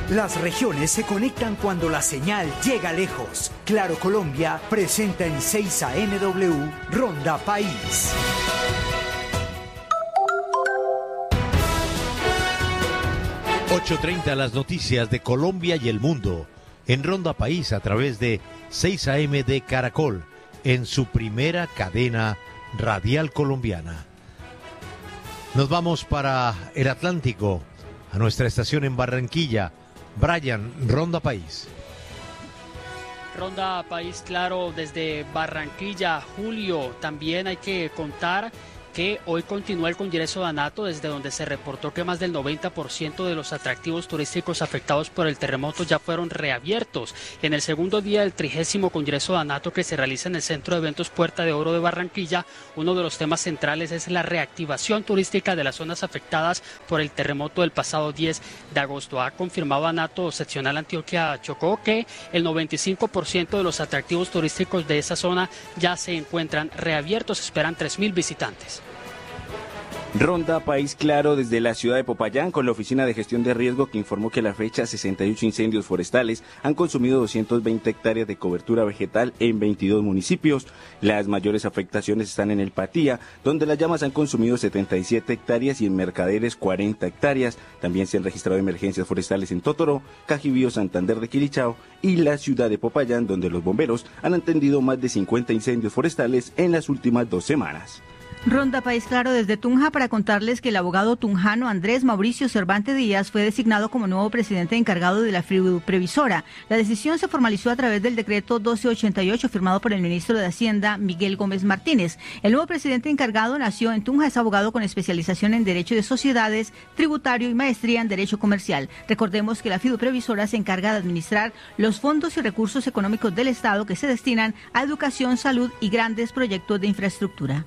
Las regiones se conectan cuando la señal llega lejos. Claro Colombia presenta en 6 AMW Ronda País. ...8:30 las noticias de Colombia y el mundo... ...en Ronda País a través de 6 AM de Caracol... ...en su primera cadena radial colombiana. Nos vamos para el Atlántico... ...a nuestra estación en Barranquilla... Brian, Ronda País. Ronda País, claro, desde Barranquilla, Julio. También hay que contar que hoy continúa el Congreso de ANATO, desde donde se reportó que más del 90% de los atractivos turísticos afectados por el terremoto ya fueron reabiertos. En el segundo día del 30º Congreso de ANATO, que se realiza en el Centro de Eventos Puerta de Oro de Barranquilla, uno de los temas centrales es la reactivación turística de las zonas afectadas por el terremoto del pasado 10 de agosto. Ha confirmado ANATO Seccional Antioquia Chocó que el 95% de los atractivos turísticos de esa zona ya se encuentran reabiertos. Esperan 3.000 visitantes. Ronda País Claro desde la ciudad de Popayán con la Oficina de Gestión de Riesgo, que informó que a la fecha 68 incendios forestales han consumido 220 hectáreas de cobertura vegetal en 22 municipios. Las mayores afectaciones están en el Patía, donde las llamas han consumido 77 hectáreas y en Mercaderes 40 hectáreas. También se han registrado emergencias forestales en Totoro, Cajibío, Santander de Quilichao y la ciudad de Popayán, donde los bomberos han atendido más de 50 incendios forestales en las últimas 2 semanas. Ronda País Claro desde Tunja para contarles que el abogado tunjano Andrés Mauricio Cervantes Díaz fue designado como nuevo presidente encargado de la Fiduprevisora. La decisión se formalizó a través del decreto 1288 firmado por el ministro de Hacienda Miguel Gómez Martínez. El nuevo presidente encargado nació en Tunja, es abogado con especialización en Derecho de Sociedades, Tributario y maestría en Derecho Comercial. Recordemos que la Fiduprevisora se encarga de administrar los fondos y recursos económicos del Estado que se destinan a educación, salud y grandes proyectos de infraestructura.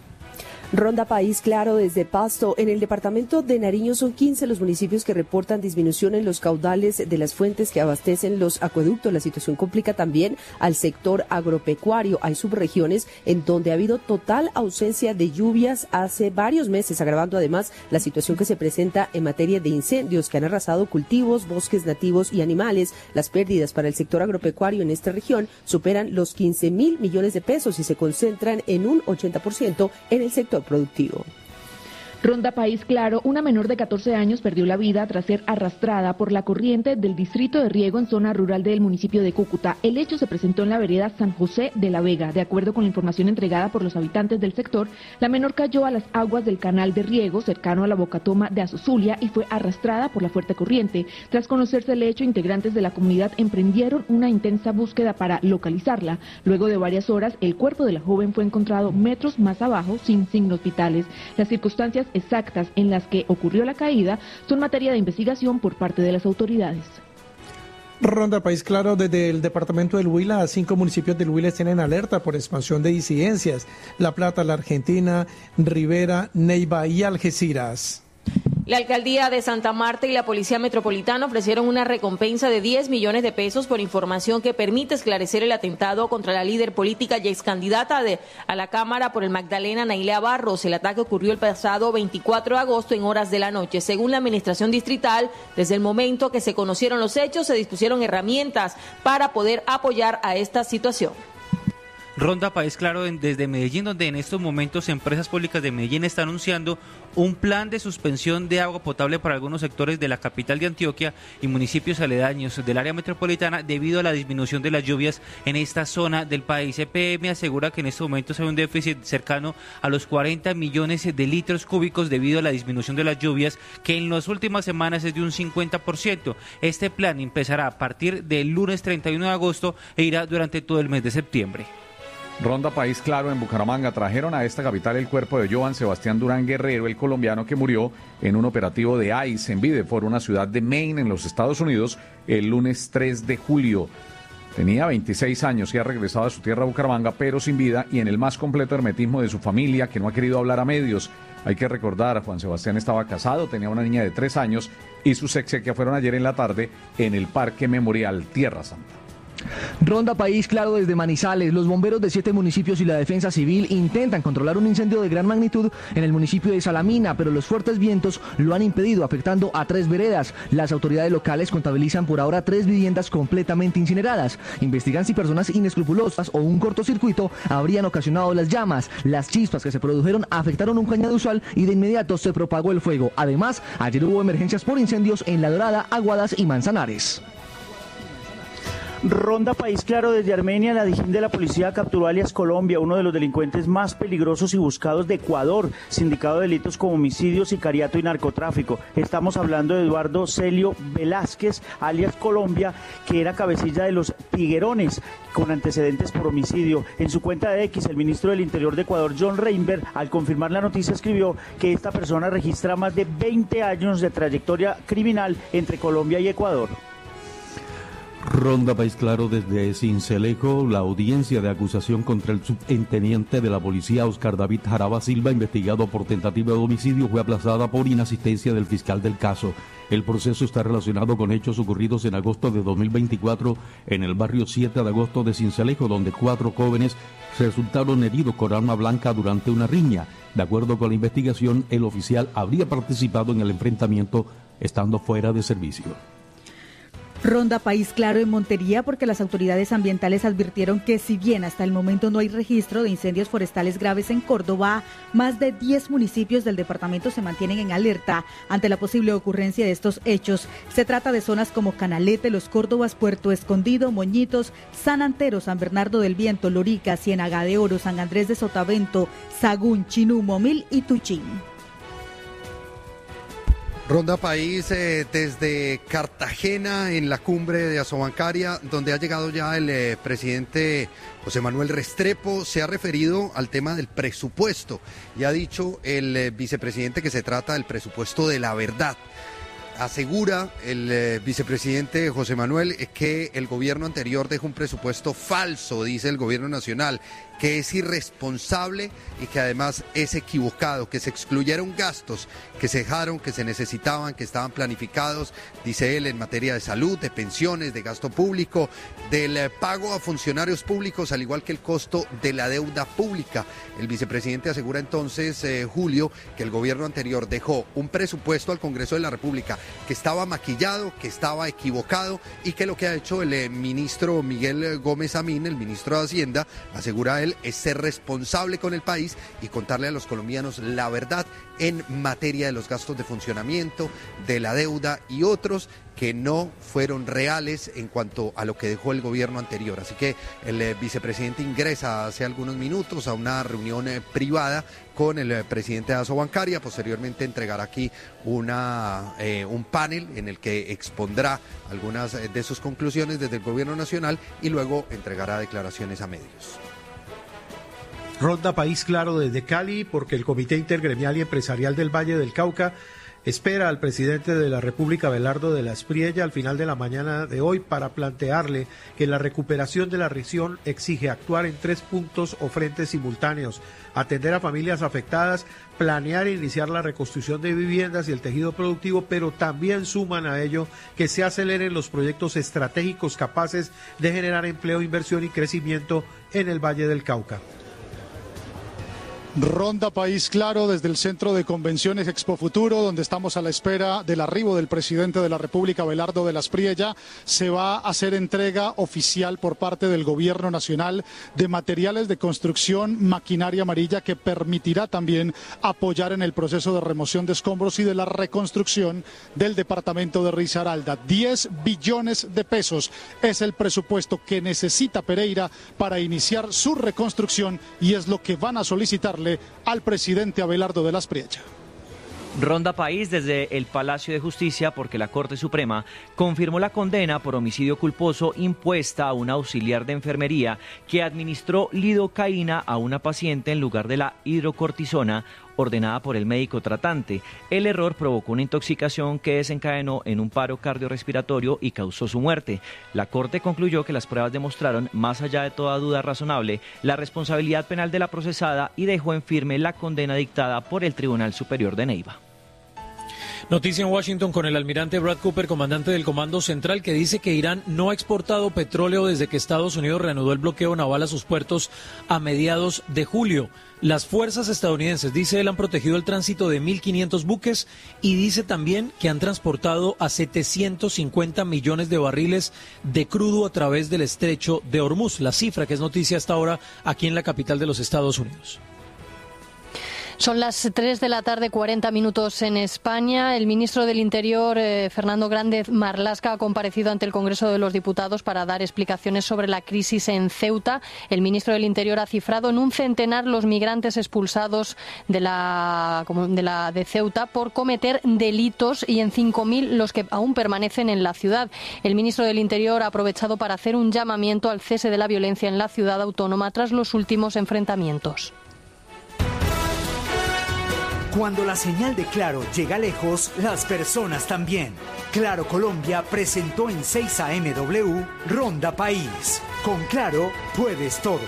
Ronda País Claro desde Pasto. En el departamento de Nariño son 15 los municipios que reportan disminución en los caudales de las fuentes que abastecen los acueductos. La situación complica también al sector agropecuario. Hay subregiones en donde ha habido total ausencia de lluvias hace varios meses, agravando además la situación que se presenta en materia de incendios que han arrasado cultivos, bosques nativos y animales. Las pérdidas para el sector agropecuario en esta región superan los 15.000 millones de pesos y se concentran en un 80% en el sector productivo. Ronda País Claro, una menor de 14 años perdió la vida tras ser arrastrada por la corriente del distrito de riego en zona rural del municipio de Cúcuta. El hecho se presentó en la vereda San José de la Vega. De acuerdo con la información entregada por los habitantes del sector, la menor cayó a las aguas del canal de riego cercano a la bocatoma de Azozulia y fue arrastrada por la fuerte corriente. Tras conocerse el hecho, integrantes de la comunidad emprendieron una intensa búsqueda para localizarla. Luego de varias horas, el cuerpo de la joven fue encontrado metros más abajo sin signos vitales. Las circunstancias exactas en las que ocurrió la caída son materia de investigación por parte de las autoridades. Ronda País Claro desde el departamento del Huila. 5 municipios del Huila tienen alerta por expansión de disidencias: La Plata, La Argentina, Rivera, Neiva y Algeciras. La Alcaldía de Santa Marta y la Policía Metropolitana ofrecieron una recompensa de 10 millones de pesos por información que permite esclarecer el atentado contra la líder política y ex candidata a la Cámara por el Magdalena, Nailea Barros. El ataque ocurrió el pasado 24 de agosto en horas de la noche. Según la administración distrital, desde el momento que se conocieron los hechos, se dispusieron herramientas para poder apoyar a esta situación. Ronda País Claro desde Medellín, donde en estos momentos empresas públicas de Medellín están anunciando un plan de suspensión de agua potable para algunos sectores de la capital de Antioquia y municipios aledaños del área metropolitana debido a la disminución de las lluvias en esta zona del país. EPM asegura que en estos momentos hay un déficit cercano a los 40 millones de litros cúbicos debido a la disminución de las lluvias, que en las últimas semanas es de un 50%. Este plan empezará a partir del lunes 31 de agosto e irá durante todo el mes de septiembre. Ronda País Claro en Bucaramanga. Trajeron a esta capital el cuerpo de Joan Sebastián Durán Guerrero, el colombiano que murió en un operativo de ICE en Biddeford, una ciudad de Maine en los Estados Unidos, el lunes 3 de julio. Tenía 26 años y ha regresado a su tierra Bucaramanga, pero sin vida y en el más completo hermetismo de su familia, que no ha querido hablar a medios. Hay que recordar, Juan Sebastián estaba casado, tenía una niña de 3 años y sus exequias fueron ayer en la tarde en el Parque Memorial Tierra Santa. Ronda País Claro desde Manizales. Los bomberos de 7 municipios y la defensa civil intentan controlar un incendio de gran magnitud en el municipio de Salamina, pero los fuertes vientos lo han impedido, afectando a 3 veredas. Las autoridades locales contabilizan por ahora 3 viviendas completamente incineradas. Investigan si personas inescrupulosas o un cortocircuito habrían ocasionado las llamas. Las chispas que se produjeron afectaron un cañado usual y de inmediato se propagó el fuego. Además, ayer hubo emergencias por incendios en La Dorada, Aguadas y Manzanares. Ronda País Claro desde Armenia. La Dijín de la policía capturó alias Colombia, uno de los delincuentes más peligrosos y buscados de Ecuador, sindicado de delitos como homicidio, sicariato y narcotráfico. Estamos hablando de Eduardo Celio Velázquez, alias Colombia, que era cabecilla de los Tiguerones, con antecedentes por homicidio. En su cuenta de X, el ministro del Interior de Ecuador, John Reinberg, al confirmar la noticia, escribió que esta persona registra más de 20 años de trayectoria criminal entre Colombia y Ecuador. Ronda País Claro desde Sincelejo. La audiencia de acusación contra el subintendente de la policía, Oscar David Jaraba Silva, investigado por tentativa de homicidio, fue aplazada por inasistencia del fiscal del caso. El proceso está relacionado con hechos ocurridos en agosto de 2024 en el barrio 7 de agosto de Sincelejo, donde 4 jóvenes resultaron heridos con arma blanca durante una riña. De acuerdo con la investigación, el oficial habría participado en el enfrentamiento estando fuera de servicio. Ronda País Claro en Montería, porque las autoridades ambientales advirtieron que si bien hasta el momento no hay registro de incendios forestales graves en Córdoba, más de 10 municipios del departamento se mantienen en alerta ante la posible ocurrencia de estos hechos. Se trata de zonas como Canalete, Los Córdobas, Puerto Escondido, Moñitos, San Antero, San Bernardo del Viento, Lorica, Ciénaga de Oro, San Andrés de Sotavento, Sagún, Chinú, Momil y Tuchín. Ronda País desde Cartagena, en la cumbre de Asobancaria, donde ha llegado ya el presidente José Manuel Restrepo. Se ha referido al tema del presupuesto y ha dicho el vicepresidente que se trata del presupuesto de la verdad. Asegura el vicepresidente José Manuel que el gobierno anterior dejó un presupuesto falso, dice el gobierno nacional, que es irresponsable y que además es equivocado, que se excluyeron gastos que se dejaron, que se necesitaban, que estaban planificados, dice él, en materia de salud, de pensiones, de gasto público, del pago a funcionarios públicos, al igual que el costo de la deuda pública. El vicepresidente asegura entonces, Julio, que el gobierno anterior dejó un presupuesto al Congreso de la República que estaba maquillado, que estaba equivocado y que lo que ha hecho el ministro Miguel Gómez Amín, el ministro de Hacienda, asegura él, es ser responsable con el país y contarle a los colombianos la verdad en materia de los gastos de funcionamiento, de la deuda y otros que no fueron reales en cuanto a lo que dejó el gobierno anterior. Así que el vicepresidente ingresa hace algunos minutos a una reunión privada con el presidente de Asobancaria. Posteriormente entregará aquí un panel en el que expondrá algunas de sus conclusiones desde el gobierno nacional y luego entregará declaraciones a medios. Ronda País Claro desde Cali, porque el Comité Intergremial y Empresarial del Valle del Cauca espera al presidente de la República, Abelardo de la Espriella, al final de la mañana de hoy para plantearle que la recuperación de la región exige actuar en 3 puntos o frentes simultáneos: atender a familias afectadas, planear e iniciar la reconstrucción de viviendas y el tejido productivo, pero también suman a ello que se aceleren los proyectos estratégicos capaces de generar empleo, inversión y crecimiento en el Valle del Cauca. Ronda País Claro desde el Centro de Convenciones Expo Futuro, donde estamos a la espera del arribo del presidente de la República, Abelardo de la Espriella. Se va a hacer entrega oficial por parte del Gobierno Nacional de materiales de construcción, maquinaria amarilla, que permitirá también apoyar en el proceso de remoción de escombros y de la reconstrucción del departamento de Risaralda. 10 billones de pesos es el presupuesto que necesita Pereira para iniciar su reconstrucción y es lo que van a solicitar al presidente Abelardo de la Espriella. Ronda País desde el Palacio de Justicia, porque la Corte Suprema confirmó la condena por homicidio culposo impuesta a un auxiliar de enfermería que administró lidocaína a una paciente en lugar de la hidrocortisona ordenada por el médico tratante. El error provocó una intoxicación que desencadenó en un paro cardiorrespiratorio y causó su muerte. La Corte concluyó que las pruebas demostraron, más allá de toda duda razonable, la responsabilidad penal de la procesada y dejó en firme la condena dictada por el Tribunal Superior de Neiva. Noticia en Washington con el almirante Brad Cooper, comandante del Comando Central, que dice que Irán no ha exportado petróleo desde que Estados Unidos reanudó el bloqueo naval a sus puertos a mediados de julio. Las fuerzas estadounidenses, dice él, han protegido el tránsito de 1.500 buques y dice también que han transportado a 750 millones de barriles de crudo a través del estrecho de Hormuz, la cifra que es noticia hasta ahora aquí en la capital de los Estados Unidos. Son las 3 de la tarde, 40 minutos en España. El ministro del Interior, Fernando Grande Marlaska, ha comparecido ante el Congreso de los Diputados para dar explicaciones sobre la crisis en Ceuta. El ministro del Interior ha cifrado en un centenar los migrantes expulsados de Ceuta por cometer delitos y en 5.000 los que aún permanecen en la ciudad. El ministro del Interior ha aprovechado para hacer un llamamiento al cese de la violencia en la ciudad autónoma tras los últimos enfrentamientos. Cuando la señal de Claro llega lejos, las personas también. Claro Colombia presentó en 6 AMW Ronda País. Con Claro puedes todo.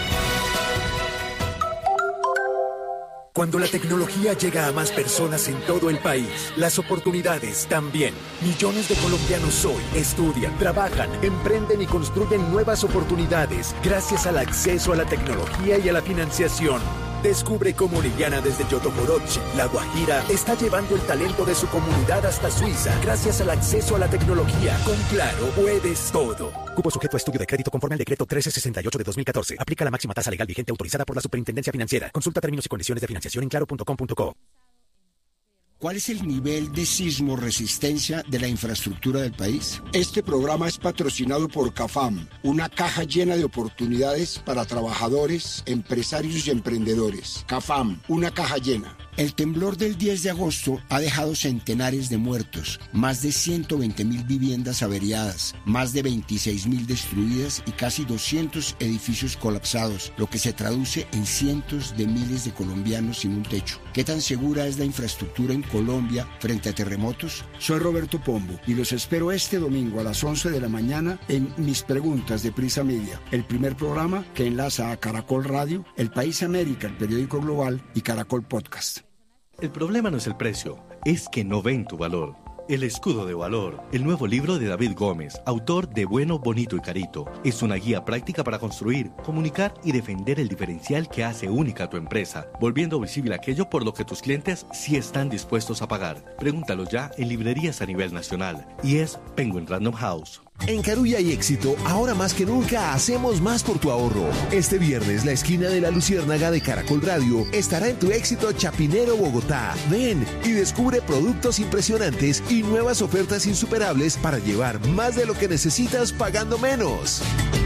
Cuando la tecnología llega a más personas en todo el país, las oportunidades también. Millones de colombianos hoy estudian, trabajan, emprenden y construyen nuevas oportunidades gracias al acceso a la tecnología y a la financiación. Descubre cómo Liliana desde Yotoporochi, La Guajira, está llevando el talento de su comunidad hasta Suiza gracias al acceso a la tecnología. Con Claro puedes todo. Cupo sujeto a estudio de crédito conforme al decreto 1368 de 2014. Aplica la máxima tasa legal vigente autorizada por la Superintendencia Financiera. Consulta términos y condiciones de financiación en claro.com.co. ¿Cuál es el nivel de sismo resistencia de la infraestructura del país? Este programa es patrocinado por CAFAM, una caja llena de oportunidades para trabajadores, empresarios y emprendedores. CAFAM, una caja llena. El temblor del 10 de agosto ha dejado centenares de muertos, más de 120.000 viviendas averiadas, más de 26.000 destruidas y casi 200 edificios colapsados, lo que se traduce en cientos de miles de colombianos sin un techo. ¿Qué tan segura es la infraestructura en Colombia frente a terremotos? Soy Roberto Pombo y los espero este domingo a las 11 de la mañana en Mis Preguntas de Prisa Media, el primer programa que enlaza a Caracol Radio, El País América, el periódico global y Caracol Podcast. El problema no es el precio, es que no ven tu valor. El escudo de valor, el nuevo libro de David Gómez, autor de Bueno, Bonito y Carito, es una guía práctica para construir, comunicar y defender el diferencial que hace única a tu empresa, volviendo visible aquello por lo que tus clientes sí están dispuestos a pagar. Pregúntalo ya en librerías a nivel nacional y es Penguin Random House. En Carulla y Éxito, ahora más que nunca hacemos más por tu ahorro. Este viernes, la esquina de la Luciérnaga de Caracol Radio estará en tu Éxito Chapinero, Bogotá. Ven y descubre productos impresionantes y nuevas ofertas insuperables para llevar más de lo que necesitas pagando menos.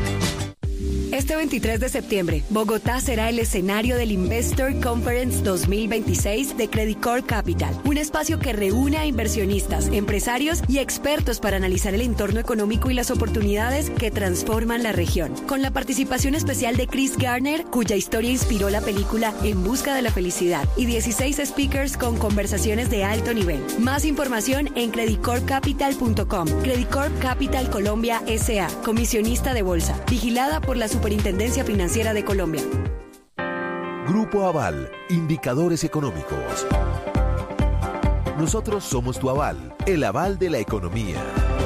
Este 23 de septiembre, Bogotá será el escenario del Investor Conference 2026 de Credit Corp Capital, un espacio que reúne a inversionistas, empresarios y expertos para analizar el entorno económico y las oportunidades que transforman la región. Con la participación especial de Chris Garner, cuya historia inspiró la película En Busca de la Felicidad, y 16 speakers con conversaciones de alto nivel. Más información en creditcorpcapital.com. Credit Corp Capital Colombia S.A., comisionista de bolsa, vigilada por la Superintendencia Financiera de Colombia. Grupo Aval, indicadores económicos. Nosotros somos tu aval, el aval de la economía.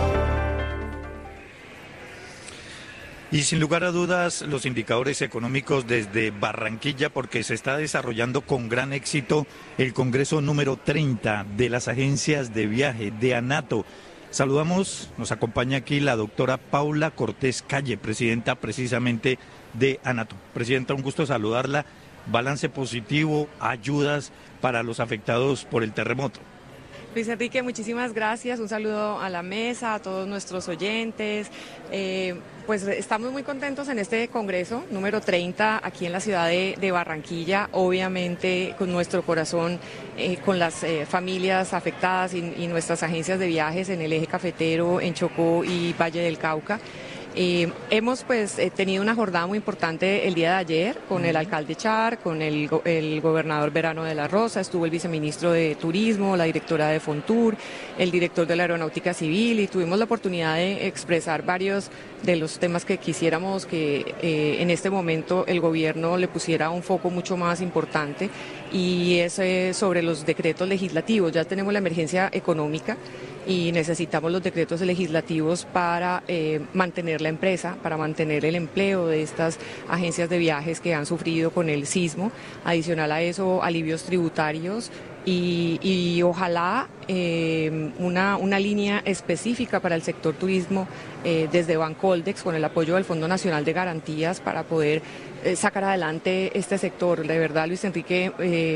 Y sin lugar a dudas, los indicadores económicos desde Barranquilla, porque se está desarrollando con gran éxito el Congreso número 30 de las agencias de viaje de ANATO. Saludamos, nos acompaña aquí la doctora Paula Cortés Calle, presidenta precisamente de ANATO. Presidenta, un gusto saludarla. Balance positivo, ayudas para los afectados por el terremoto. Luis Enrique, muchísimas gracias. Un saludo a la mesa, a todos nuestros oyentes. Pues estamos muy contentos en este congreso número 30 aquí en la ciudad de Barranquilla, obviamente con nuestro corazón, con las familias afectadas y nuestras agencias de viajes en el eje cafetero, en Chocó y Valle del Cauca. Hemos pues tenido una jornada muy importante el día de ayer con el alcalde Char, con el gobernador Verano de la Rosa, estuvo el viceministro de Turismo, la directora de Fontur, el director de la Aeronáutica Civil, y tuvimos la oportunidad de expresar varios de los temas que quisiéramos que en este momento el gobierno le pusiera un foco mucho más importante, y es sobre los decretos legislativos. Ya tenemos la emergencia económica y necesitamos los decretos legislativos para mantener la empresa, para mantener el empleo de estas agencias de viajes que han sufrido con el sismo. Adicional a eso, alivios tributarios y ojalá una línea específica para el sector turismo desde Bancoldex, con el apoyo del Fondo Nacional de Garantías, para poder sacar adelante este sector. De verdad, Luis Enrique,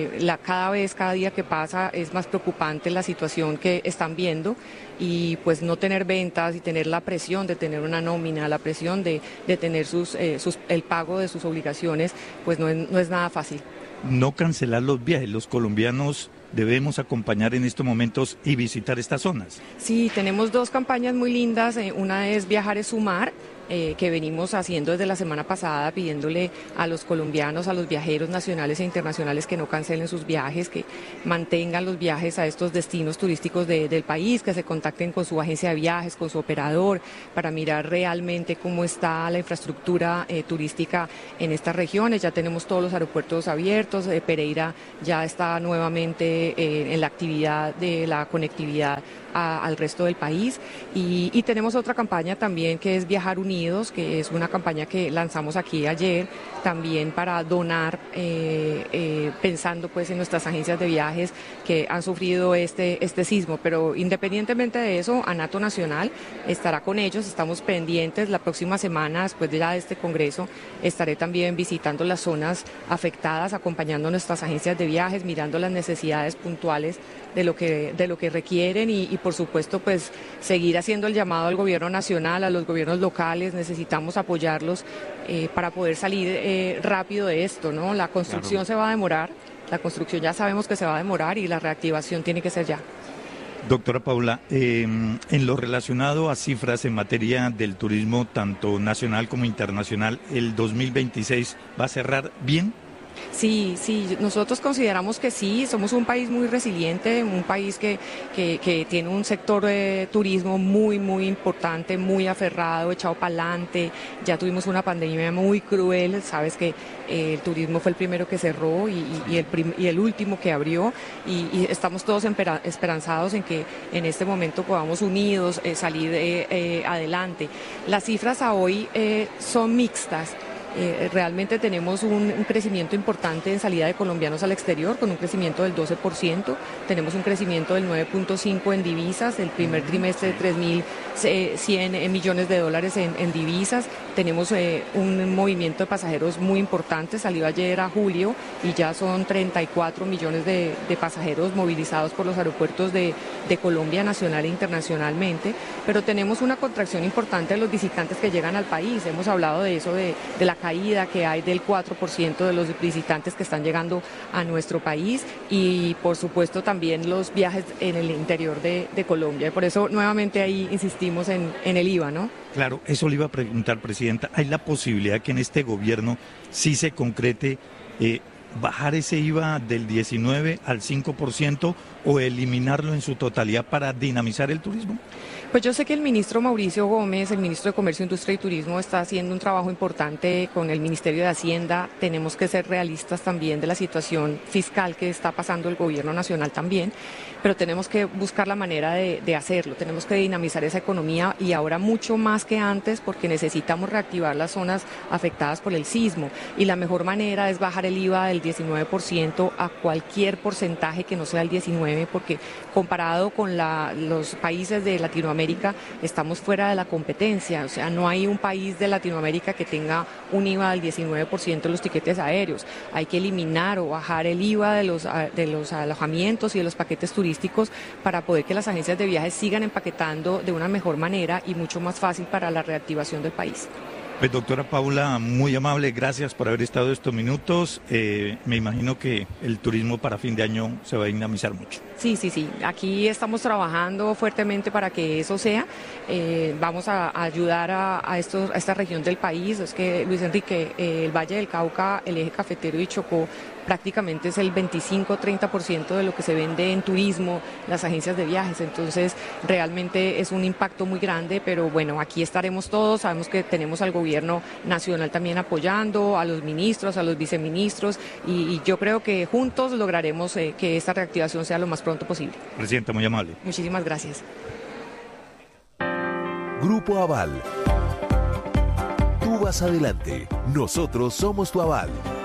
cada día que pasa es más preocupante la situación que están viendo, y pues no tener ventas y tener la presión de tener una nómina, la presión de tener el pago de sus obligaciones, pues no es nada fácil. No cancelar los viajes, los colombianos debemos acompañar en estos momentos y visitar estas zonas. Sí, tenemos dos campañas muy lindas. Una es Viajar es Sumar, que venimos haciendo desde la semana pasada, pidiéndole a los colombianos, a los viajeros nacionales e internacionales, que no cancelen sus viajes, que mantengan los viajes a estos destinos turísticos del país, que se contacten con su agencia de viajes, con su operador, para mirar realmente cómo está la infraestructura turística en estas regiones. Ya tenemos todos los aeropuertos abiertos, Pereira ya está nuevamente en la actividad de la conectividad al resto del país, y tenemos otra campaña también, que es Viajar Unidos, que es una campaña que lanzamos aquí ayer también para donar, pensando pues en nuestras agencias de viajes que han sufrido este sismo. Pero independientemente de eso, ANATO Nacional estará con ellos, estamos pendientes. La próxima semana, después de este congreso, estaré también visitando las zonas afectadas, acompañando a nuestras agencias de viajes, mirando las necesidades puntuales de lo que requieren, y por supuesto pues seguir haciendo el llamado al gobierno nacional, a los gobiernos locales. Necesitamos apoyarlos para poder salir rápido de esto, ¿no? La construcción se va a demorar, la construcción ya sabemos que se va a demorar, y la reactivación tiene que ser ya. Doctora Paula, en lo relacionado a cifras en materia del turismo, tanto nacional como internacional, ¿el 2026 va a cerrar bien? Sí, nosotros consideramos que sí. Somos un país muy resiliente, un país que tiene un sector de turismo muy, muy importante, muy aferrado, echado para adelante. Ya tuvimos una pandemia muy cruel, sabes que el turismo fue el primero que cerró y el último que abrió, y estamos todos esperanzados en que en este momento podamos unidos salir adelante. Las cifras a hoy son mixtas. Realmente tenemos un crecimiento importante en salida de colombianos al exterior, con un crecimiento del 12%, tenemos un crecimiento del 9.5% en divisas, el primer trimestre de 3.100 millones de dólares en divisas, tenemos un movimiento de pasajeros muy importante, salió ayer a julio y ya son 34 millones de pasajeros movilizados por los aeropuertos de Colombia, nacional e internacionalmente, pero tenemos una contracción importante de los visitantes que llegan al país. Hemos hablado de eso, de la caída que hay del 4% de los visitantes que están llegando a nuestro país, y por supuesto también los viajes en el interior de Colombia. Y por eso nuevamente ahí insistimos en el IVA, ¿no? Claro, eso le iba a preguntar, Presidenta. ¿Hay la posibilidad que en este gobierno sí se concrete bajar ese IVA del 19% al 5% o eliminarlo en su totalidad para dinamizar el turismo? Pues yo sé que el ministro Mauricio Gómez, el ministro de Comercio, Industria y Turismo, está haciendo un trabajo importante con el Ministerio de Hacienda. Tenemos que ser realistas también de la situación fiscal que está pasando el gobierno nacional también, pero tenemos que buscar la manera de hacerlo. Tenemos que dinamizar esa economía, y ahora mucho más que antes, porque necesitamos reactivar las zonas afectadas por el sismo, y la mejor manera es bajar el IVA del 19% a cualquier porcentaje que no sea el 19%, porque comparado con los países de Latinoamérica estamos fuera de la competencia. O sea, no hay un país de Latinoamérica que tenga un IVA del 19% en los tiquetes aéreos. Hay que eliminar o bajar el IVA de los alojamientos y de los paquetes turísticos para poder que las agencias de viajes sigan empaquetando de una mejor manera y mucho más fácil para la reactivación del país. Pues doctora Paula, muy amable, gracias por haber estado estos minutos. Me imagino que el turismo para fin de año se va a dinamizar mucho. Sí, aquí estamos trabajando fuertemente para que eso sea. Vamos a ayudar a esta región del país. Es que, Luis Enrique, el Valle del Cauca, el eje cafetero y Chocó, prácticamente es el 25-30% de lo que se vende en turismo, las agencias de viajes. Entonces, realmente es un impacto muy grande, pero bueno, aquí estaremos todos. Sabemos que tenemos al gobierno nacional también apoyando, a los ministros, a los viceministros, y yo creo que juntos lograremos que esta reactivación sea lo más pronto posible. Presidenta, muy amable. Muchísimas gracias. Grupo Aval. Tú vas adelante. Nosotros somos tu aval.